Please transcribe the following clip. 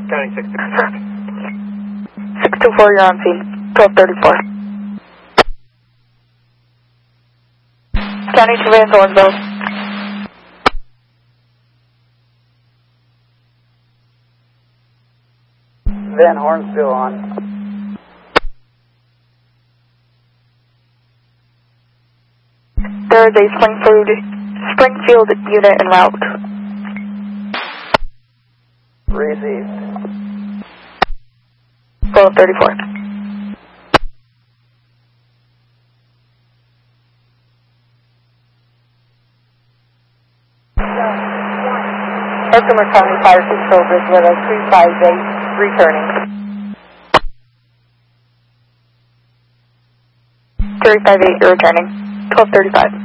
County 624. 624, you're on scene. 1234. County 2 Van Thornville. Van Horn still on. There is a Springfield unit en route. Received. 1234. Herkimer County Fire Control is with us, 358, returning. 358, you're returning. 1235.